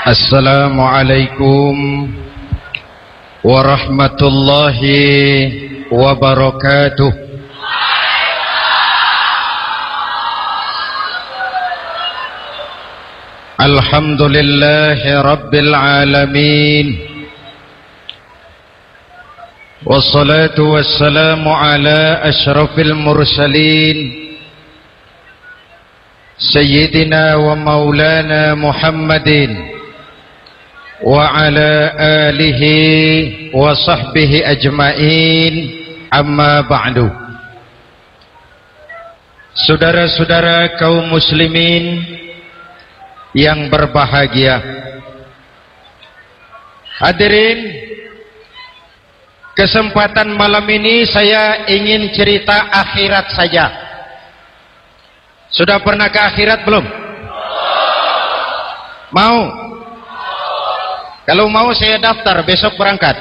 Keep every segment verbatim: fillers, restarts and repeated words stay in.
Assalamualaikum warahmatullahi wabarakatuh. Alhamdulillahi rabbil alamin. Wassalatu wassalamu ala asyrafil mursalin Sayyidina wa maulana Muhammadin wa ala alihi wa sahbihi ajma'in, amma ba'du. Saudara-saudara kaum muslimin yang berbahagia, hadirin, kesempatan malam ini saya ingin cerita akhirat saja. Sudah pernah ke akhirat belum? Mau? Kalau mau saya daftar, besok berangkat.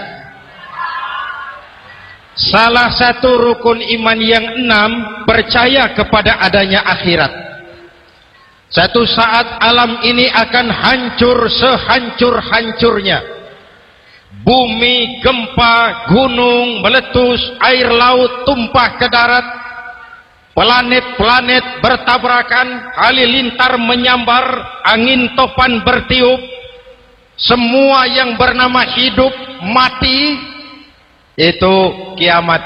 Salah satu rukun iman yang enam, percaya kepada adanya akhirat. Satu saat alam ini akan hancur sehancur-hancurnya. Bumi, gempa, gunung, meletus, air laut tumpah ke darat. Planet-planet bertabrakan, halilintar menyambar, angin topan bertiup. Semua yang bernama hidup mati, itu kiamat.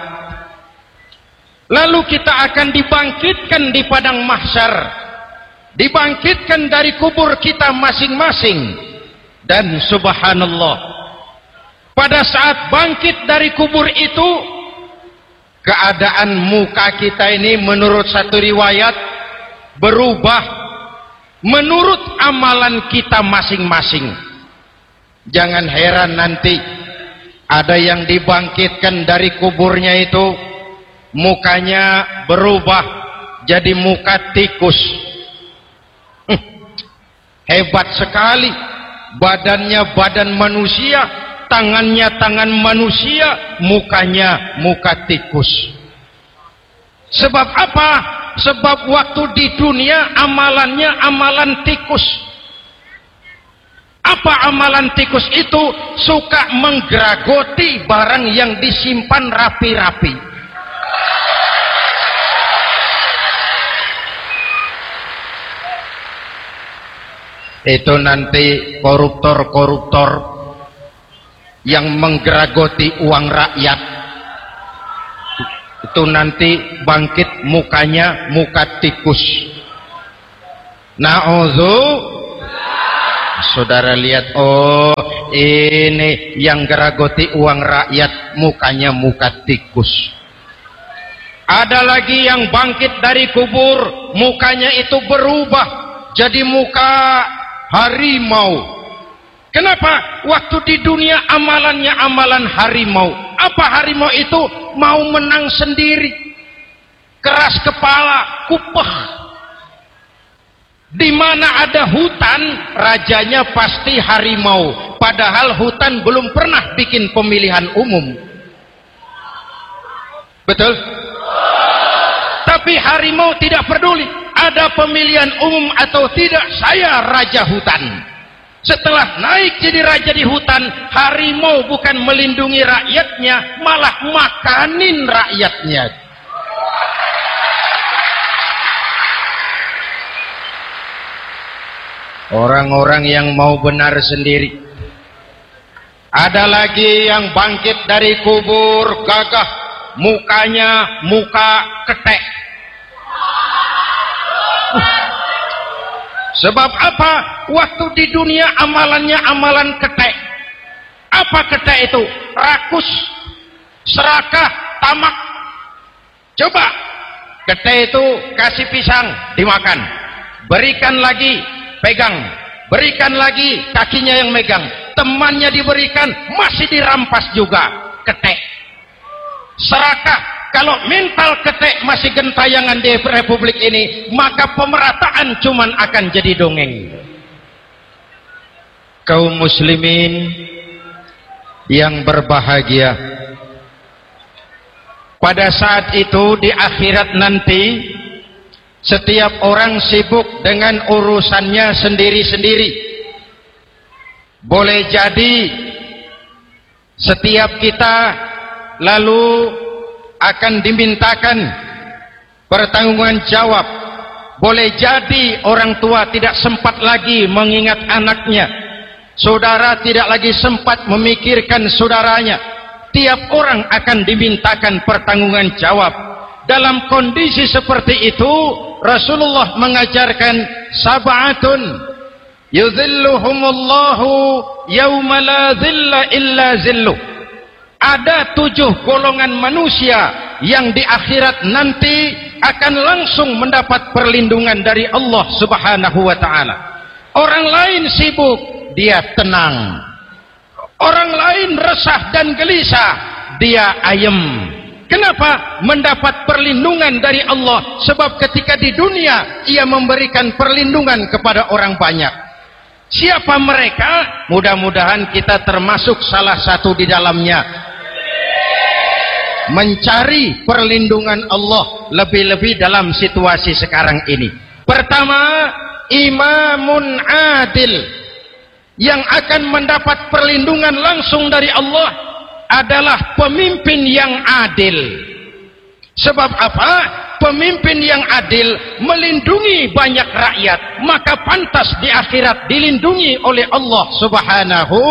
Lalu kita akan dibangkitkan di padang mahsyar, dibangkitkan dari kubur kita masing-masing. Dan subhanallah, pada saat bangkit dari kubur itu, keadaan muka kita ini menurut satu riwayat berubah menurut amalan kita masing-masing. Jangan heran nanti ada yang dibangkitkan dari kuburnya itu mukanya berubah jadi muka tikus. hm, Hebat sekali. Badannya badan manusia, tangannya tangan manusia, mukanya muka tikus. Sebab apa? Sebab waktu di dunia amalannya amalan tikus. Apa amalan tikus itu? Suka menggeragoti barang yang disimpan rapi-rapi. Itu nanti koruptor-koruptor yang menggeragoti uang rakyat, itu nanti bangkit mukanya muka tikus. Na'udzu. Saudara lihat, oh ini yang geragoti uang rakyat mukanya muka tikus. Ada lagi yang bangkit dari kubur, mukanya itu berubah jadi muka harimau. Kenapa? Waktu di dunia amalannya amalan harimau. Apa harimau itu? Mau menang sendiri, keras kepala, kupeh. Di mana ada hutan, rajanya pasti harimau. Padahal hutan belum pernah bikin pemilihan umum. Betul? Tapi harimau tidak peduli ada pemilihan umum atau tidak, saya raja hutan. Setelah naik jadi raja di hutan, harimau bukan melindungi rakyatnya, malah makanin rakyatnya. Orang-orang yang mau benar sendiri. Ada lagi yang bangkit dari kubur gagah, mukanya muka ketek. uh. Sebab apa? Waktu di dunia amalannya amalan ketek. Apa ketek itu? Rakus, serakah, tamak. Coba ketek itu kasih pisang dimakan, berikan lagi, pegang, berikan lagi, kakinya yang megang, temannya diberikan, masih dirampas juga. Ketek. Serakah, kalau mental ketek masih gentayangan di republik ini, maka pemerataan cuman akan jadi dongeng. Kaum muslimin yang berbahagia, pada saat itu di akhirat nanti, setiap orang sibuk dengan urusannya sendiri-sendiri. boleh jadi setiap kita lalu akan dimintakan pertanggungan jawab. Boleh jadi orang tua tidak sempat lagi mengingat anaknya, saudara tidak lagi sempat memikirkan saudaranya. Tiap orang akan dimintakan pertanggungan jawab. Dalam kondisi seperti itu, Rasulullah mengajarkan sab'atun yudhilluhumullahu yawma la dhilla illa zilluh. Ada tujuh golongan manusia yang di akhirat nanti akan langsung mendapat perlindungan dari Allah Subhanahu wa ta'ala. Orang lain sibuk, dia tenang. Orang lain resah dan gelisah, dia ayem. Kenapa? Mendapat perlindungan dari Allah. Sebab ketika di dunia ia memberikan perlindungan kepada orang banyak. Siapa mereka? Mudah-mudahan kita termasuk salah satu di dalamnya. Mencari perlindungan Allah lebih-lebih dalam situasi sekarang ini. Pertama, imamun adil. Yang akan mendapat perlindungan langsung dari Allah adalah pemimpin yang adil. Sebab apa? Pemimpin yang adil melindungi banyak rakyat, maka pantas di akhirat dilindungi oleh Allah Subhanahu.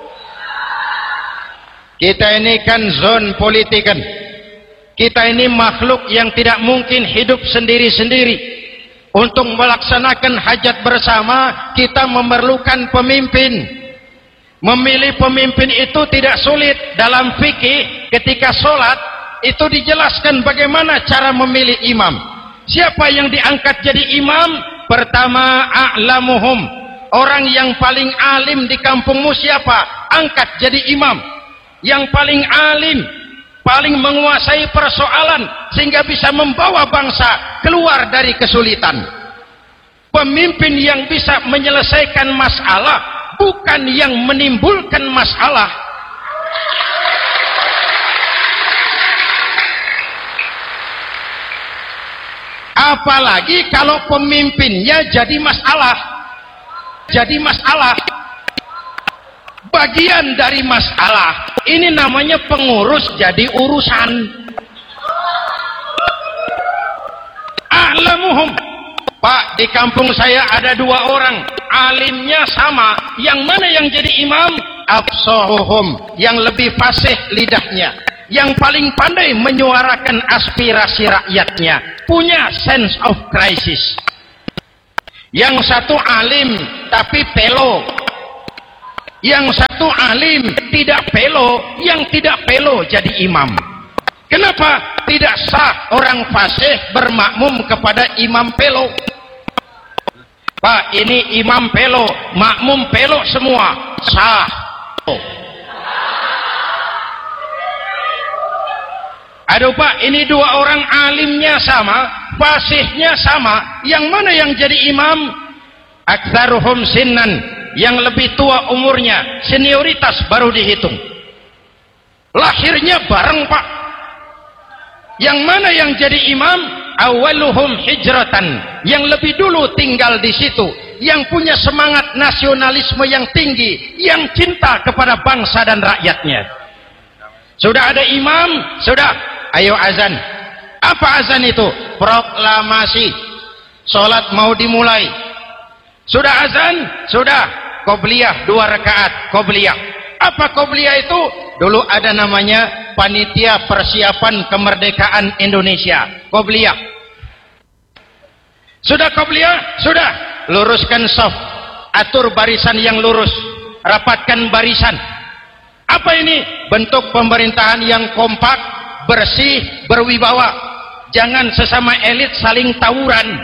Kita ini kan zon politikan. Kita ini makhluk yang tidak mungkin hidup sendiri-sendiri. Untuk melaksanakan hajat bersama, kita memerlukan pemimpin. Memilih pemimpin itu tidak sulit. Dalam fikih, ketika sholat, itu dijelaskan bagaimana cara memilih imam. Siapa yang diangkat jadi imam? Pertama, a'lamuhum. Orang yang paling alim di kampungmu siapa? Angkat jadi imam. Yang paling alim, paling menguasai persoalan sehingga bisa membawa bangsa keluar dari kesulitan. Pemimpin yang bisa menyelesaikan masalah, bukan yang menimbulkan masalah. Apalagi kalau pemimpinnya jadi masalah. Jadi masalah. Bagian dari masalah. Ini namanya pengurus jadi urusan. A'lamuhum. Pak, di kampung saya ada dua orang, alimnya sama. Yang mana yang jadi imam? Afsahuhum, yang lebih fasih lidahnya, yang paling pandai menyuarakan aspirasi rakyatnya, punya sense of crisis. Yang satu alim tapi pelo. Yang satu alim tidak pelo, yang tidak pelo jadi imam. Kenapa? Tidak sah orang fasih bermakmum kepada imam pelo. Pak, ini imam pelo, makmum pelo semua, sah. Aduh Pak, ini dua orang alimnya sama, fasihnya sama, yang mana yang jadi imam? Aktsaruhum sinnan, yang lebih tua umurnya, senioritas baru dihitung. Lahirnya bareng Pak. Yang mana yang jadi imam? Awaluhum hijratan, yang lebih dulu tinggal di situ, yang punya semangat nasionalisme yang tinggi, yang cinta kepada bangsa dan rakyatnya. Sudah ada imam, sudah, ayo azan. Apa azan itu? Proklamasi. Salat mau dimulai. Sudah azan? Sudah. Qobliyah dua rakaat. Qobliyah. Apa qobliyah itu? Dulu ada namanya panitia persiapan kemerdekaan Indonesia. Qobliyah. Sudah qobliyah? Sudah. Luruskan shaf. Atur barisan yang lurus. Rapatkan barisan. Apa ini? Bentuk pemerintahan yang kompak, bersih, berwibawa. Jangan sesama elit saling tawuran.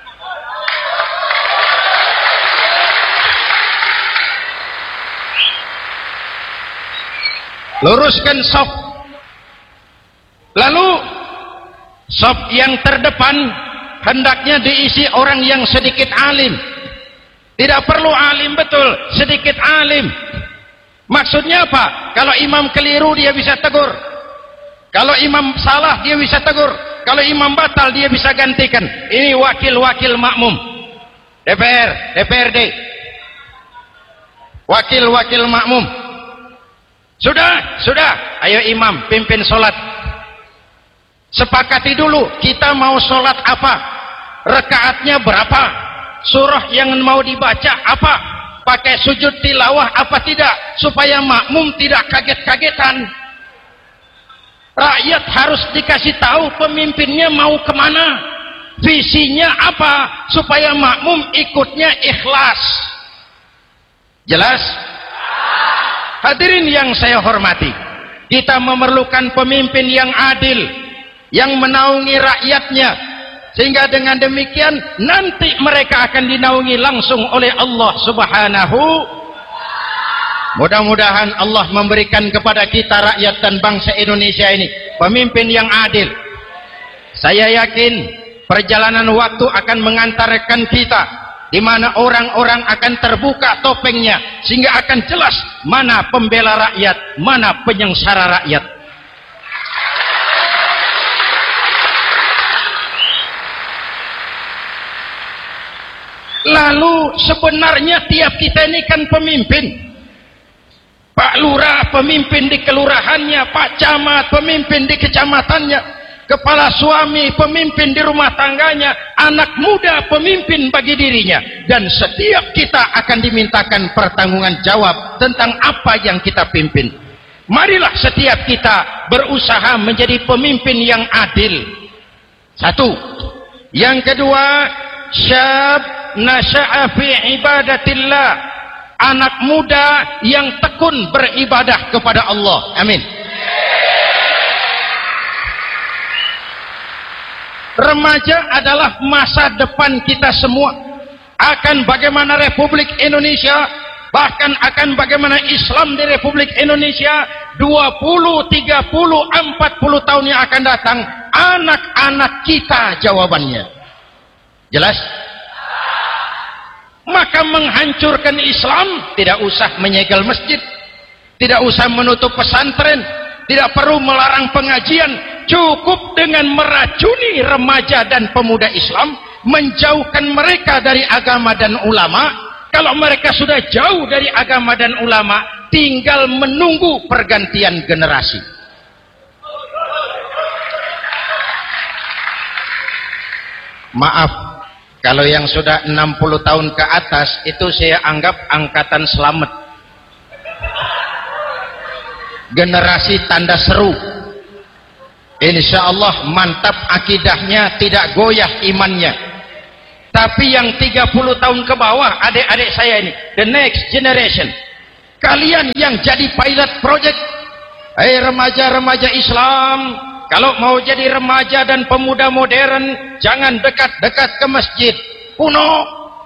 Luruskan shaf. Lalu shaf yang terdepan hendaknya diisi orang yang sedikit alim. Tidak perlu alim betul, sedikit alim. Maksudnya apa? Kalau imam keliru dia bisa tegur. Kalau imam salah dia bisa tegur. Kalau imam batal dia bisa gantikan. Ini wakil-wakil makmum. D P R, D P R D. wakil-wakil makmum. Sudah, sudah, ayo imam pimpin sholat. Sepakati dulu kita mau sholat apa, rakaatnya berapa, surah yang mau dibaca apa, pakai sujud tilawah apa tidak, supaya makmum tidak kaget-kagetan. Rakyat harus dikasih tahu pemimpinnya mau kemana, visinya apa, supaya makmum ikutnya ikhlas. Jelas? Hadirin yang saya hormati, kita memerlukan pemimpin yang adil, yang menaungi rakyatnya, sehingga dengan demikian nanti mereka akan dinaungi langsung oleh Allah Subhanahu. Mudah-mudahan Allah memberikan kepada kita rakyat dan bangsa Indonesia ini pemimpin yang adil. Saya yakin perjalanan waktu akan mengantarkan kita di mana orang-orang akan terbuka topengnya, sehingga akan jelas mana pembela rakyat, mana penyengsara rakyat. Lalu sebenarnya tiap kita ini kan pemimpin. Pak Lurah pemimpin di kelurahannya, Pak Camat pemimpin di kecamatannya, kepala suami pemimpin di rumah tangganya, anak muda pemimpin bagi dirinya, dan setiap kita akan dimintakan pertanggungan jawab tentang apa yang kita pimpin. Marilah setiap kita berusaha menjadi pemimpin yang adil. Satu. Yang kedua, syab nasya'a fi ibadatillah, anak muda yang tekun beribadah kepada Allah. Amin. Remaja adalah masa depan kita semua. Akan bagaimana Republik Indonesia, bahkan akan bagaimana Islam di Republik Indonesia dua puluh, tiga puluh, empat puluh tahun yang akan datang, anak-anak kita jawabannya. Jelas? Maka menghancurkan Islam tidak usah menyegel masjid, tidak usah menutup pesantren, tidak perlu melarang pengajian, cukup dengan meracuni remaja dan pemuda Islam, menjauhkan mereka dari agama dan ulama. Kalau mereka sudah jauh dari agama dan ulama, tinggal menunggu pergantian generasi. Maaf, kalau yang sudah enam puluh tahun ke atas itu saya anggap angkatan selamat, generasi tanda seru. Insya Allah mantap akidahnya, tidak goyah imannya. Tapi yang tiga puluh tahun ke bawah, adik-adik saya ini, the next generation, kalian yang jadi pilot project. Hei remaja-remaja Islam, kalau mau jadi remaja dan pemuda modern, jangan dekat-dekat ke masjid kuno.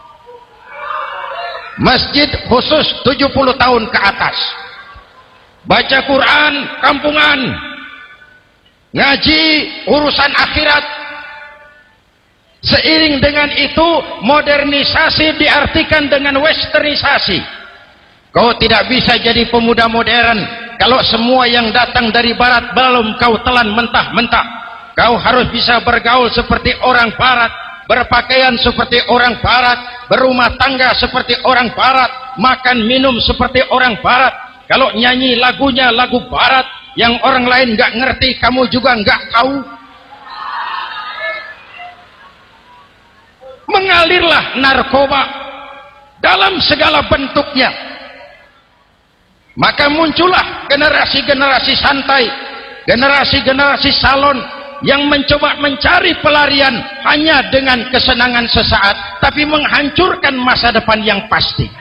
Masjid khusus tujuh puluh tahun ke atas. Baca Quran kampungan, ngaji urusan akhirat. Seiring dengan itu, modernisasi diartikan dengan westernisasi. Kau tidak bisa jadi pemuda modern kalau semua yang datang dari barat belum kau telan mentah-mentah. Kau harus bisa bergaul seperti orang barat, berpakaian seperti orang barat, berumah tangga seperti orang barat, makan minum seperti orang barat. Kalau nyanyi lagunya lagu barat yang orang lain nggak ngerti, kamu juga nggak tahu. Mengalirlah narkoba dalam segala bentuknya. Maka muncullah generasi-generasi santai, generasi-generasi salon yang mencoba mencari pelarian hanya dengan kesenangan sesaat, tapi menghancurkan masa depan yang pasti.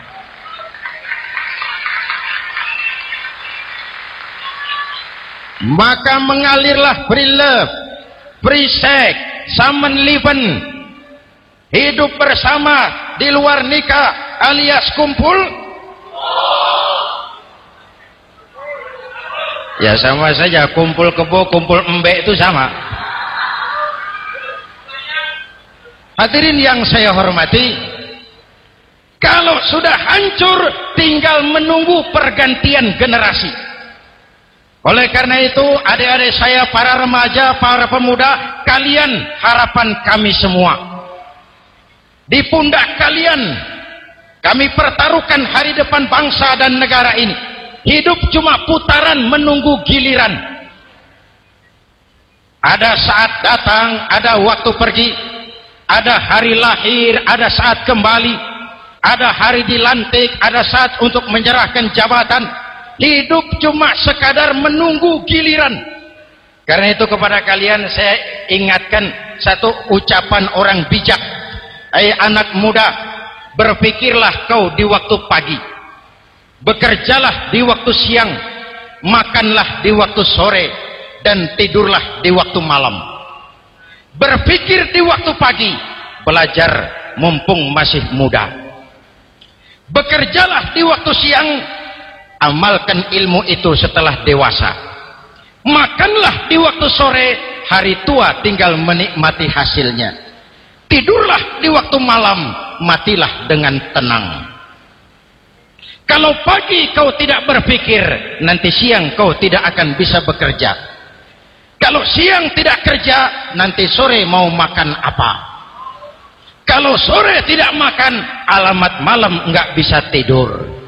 Maka mengalirlah free love, free sex, Samenleben, hidup bersama di luar nikah alias kumpul. Ya sama saja, kumpul kebo, kumpul embek itu sama. Hadirin yang saya hormati, kalau sudah hancur tinggal menunggu pergantian generasi. Oleh karena itu, adik-adik saya, para remaja, para pemuda, kalian harapan kami semua. Di pundak kalian Kami pertaruhkan hari depan bangsa dan negara ini. Hidup cuma putaran menunggu giliran. Ada saat datang, ada waktu pergi. Ada hari lahir, ada saat kembali. Ada hari dilantik, ada saat untuk menyerahkan jabatan. Hidup cuma sekadar menunggu giliran. Karena itu kepada kalian saya ingatkan satu ucapan orang bijak. Hai anak muda, berpikirlah kau di waktu pagi, bekerjalah di waktu siang, makanlah di waktu sore, dan tidurlah di waktu malam. Berpikir di waktu pagi, belajar mumpung masih muda. Bekerjalah di waktu siang, amalkan ilmu itu setelah dewasa. Makanlah di waktu sore, hari tua tinggal menikmati hasilnya. Tidurlah di waktu malam, matilah dengan tenang. Kalau pagi kau tidak berpikir, nanti siang kau tidak akan bisa bekerja. Kalau siang tidak kerja, nanti sore mau makan apa? Kalau sore tidak makan, alamat malam enggak bisa tidur.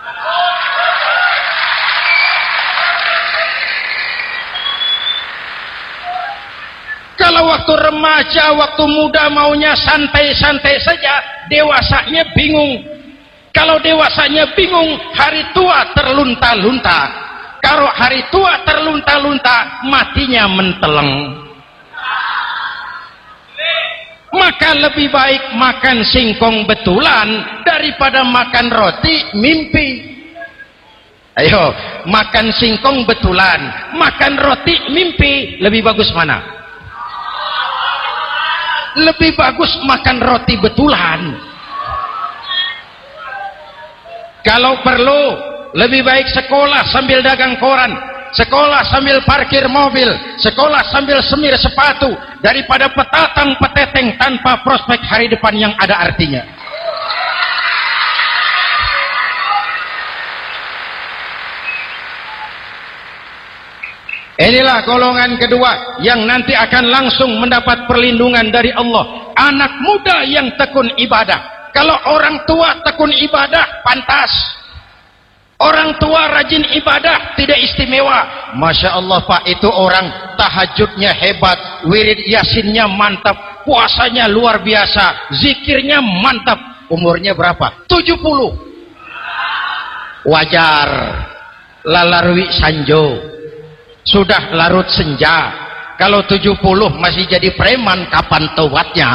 Kalau waktu remaja, waktu muda maunya santai-santai saja, dewasanya bingung. Kalau dewasanya bingung, hari tua terlunta-lunta. Kalau hari tua terlunta-lunta, matinya menteleng. Maka lebih baik makan singkong betulan daripada makan roti mimpi. Ayo, makan singkong betulan, makan roti mimpi, lebih bagus mana? Lebih bagus makan roti betulan. Kalau perlu, lebih baik sekolah sambil dagang koran, sekolah sambil parkir mobil, sekolah sambil semir sepatu, daripada petatang peteteng tanpa prospek hari depan yang ada artinya. Inilah golongan kedua yang nanti akan langsung mendapat perlindungan dari Allah. Anak muda yang tekun ibadah. Kalau orang tua tekun ibadah, pantas. Orang tua rajin ibadah, tidak istimewa. Masya Allah Pak, itu orang tahajudnya hebat, wirid yasinnya mantap, puasanya luar biasa, zikirnya mantap. Umurnya berapa? tujuh puluh. Wajar. Lalarwi sanjo. Sudah larut senja. Kalau tujuh puluh masih jadi preman, kapan tobatnya?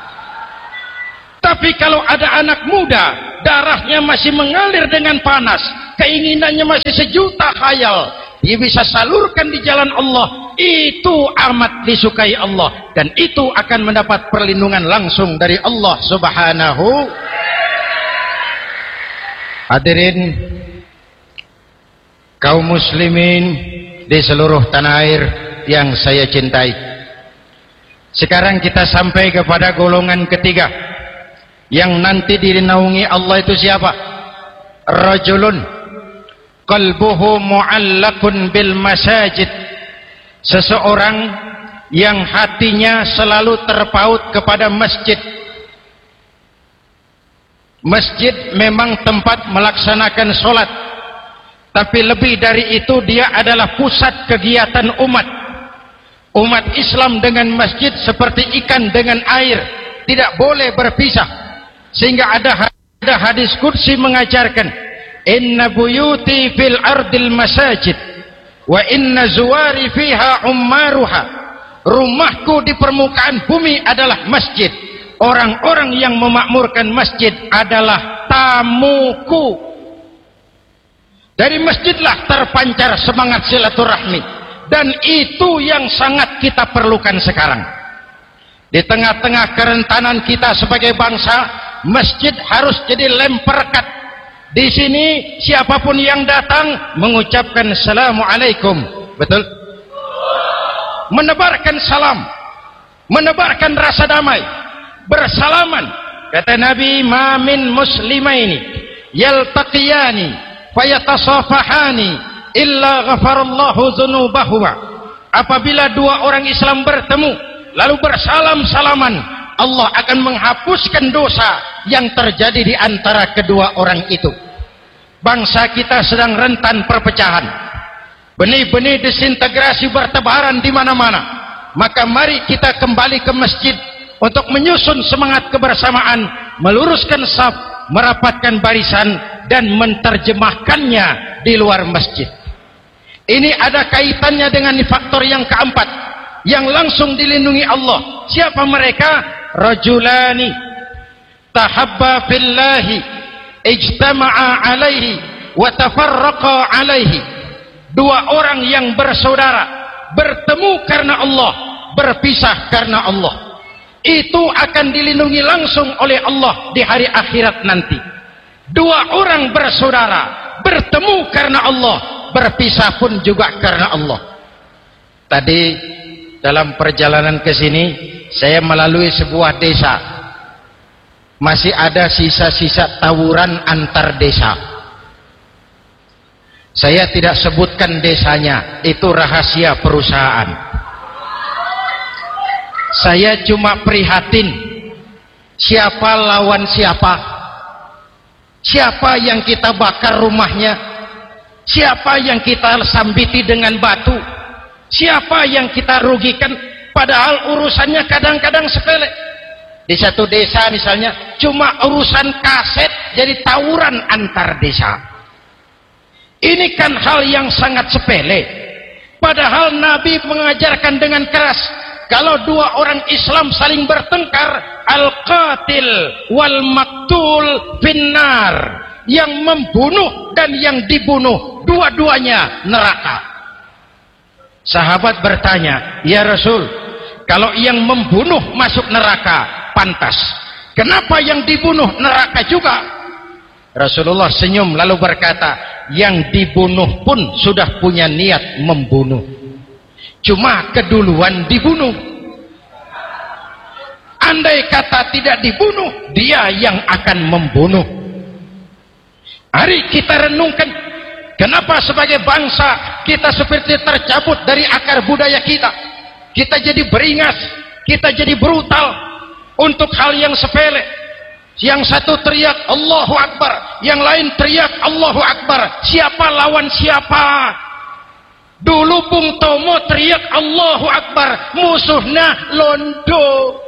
Tapi kalau ada anak muda, darahnya masih mengalir dengan panas, keinginannya masih sejuta khayal, dia bisa salurkan di jalan Allah, itu amat disukai Allah, dan itu akan mendapat perlindungan langsung dari Allah Subhanahu. Hadirin kaum muslimin di seluruh tanah air yang saya cintai. Sekarang kita sampai kepada golongan ketiga yang nanti dinaungi Allah. Itu siapa? Rajulun qalbuhu mu'allakun bil masajid. Seseorang yang hatinya selalu terpaut kepada masjid. Masjid memang tempat melaksanakan sholat, tapi lebih dari itu dia adalah pusat kegiatan umat. Umat Islam dengan masjid seperti ikan dengan air, tidak boleh berpisah. Sehingga ada, ada hadis qudsi mengajarkan, inna buyuti fil ardil masajid wa inna zuwari fiha ummaruha. Rumahku di permukaan bumi adalah masjid. Orang-orang yang memakmurkan masjid adalah tamuku. Dari masjidlah terpancar semangat silaturahmi, dan itu yang sangat kita perlukan sekarang. Di tengah-tengah kerentanan kita sebagai bangsa, masjid harus jadi lem perekat. Di sini siapapun yang datang mengucapkan assalamualaikum, betul? Menebarkan salam, menebarkan rasa damai, bersalaman. Kata Nabi, ma min muslimaini yaltaqiyani fayatasafahani illa ghafarallahu dzunubahuma. Apabila dua orang Islam bertemu lalu bersalam-salaman, Allah akan menghapuskan dosa yang terjadi di antara kedua orang itu. Bangsa kita sedang rentan perpecahan, benih-benih disintegrasi bertebaran di mana-mana. Maka mari kita kembali ke masjid untuk menyusun semangat kebersamaan, meluruskan saf, merapatkan barisan, dan menerjemahkannya di luar masjid. Ini ada kaitannya dengan faktor yang keempat yang langsung dilindungi Allah. Siapa mereka? Rajulani tahabba fillahi ijtama'a alaihi wa tafarraqa alaihi. Dua orang yang bersaudara, bertemu karena Allah, berpisah karena Allah. Itu akan dilindungi langsung oleh Allah di hari akhirat nanti. Dua orang bersaudara, bertemu karena Allah, berpisah pun juga karena Allah. Tadi dalam perjalanan ke sini saya melalui sebuah desa. Masih ada sisa-sisa tawuran antar desa. Saya tidak sebutkan desanya, itu rahasia perusahaan. Saya cuma prihatin siapa lawan siapa, siapa yang kita bakar rumahnya, siapa yang kita sambiti dengan batu, siapa yang kita rugikan, padahal urusannya kadang-kadang sepele. Di satu desa misalnya cuma urusan kaset jadi tawuran antar desa. Ini kan hal yang sangat sepele, padahal Nabi mengajarkan dengan keras, kalau dua orang Islam saling bertengkar, al-qatil wal maktul finnar, yang membunuh dan yang dibunuh dua-duanya neraka. Sahabat bertanya, ya Rasul, kalau yang membunuh masuk neraka pantas, kenapa yang dibunuh neraka juga? Rasulullah senyum lalu berkata, yang dibunuh pun sudah punya niat membunuh, cuma keduluan dibunuh. Andai kata tidak dibunuh, dia yang akan membunuh. Mari kita renungkan, kenapa sebagai bangsa kita seperti tercabut dari akar budaya kita. Kita jadi beringas, kita jadi brutal untuk hal yang sepele. Yang satu teriak Allahu Akbar, yang lain teriak Allahu Akbar. Siapa lawan siapa? Dulu Bung Tomo teriak Allahu Akbar, musuhnya londo.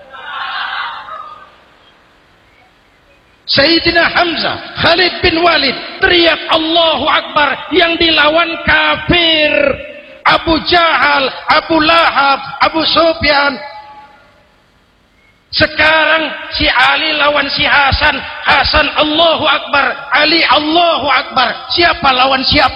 Sayyidina Hamzah, Khalid bin Walid teriak Allahu Akbar, yang dilawan kafir. Abu Jahal, Abu Lahab, Abu Sufyan. Sekarang si Ali lawan si Hasan, Hasan Allahu Akbar, Ali Allahu Akbar. Siapa lawan siapa?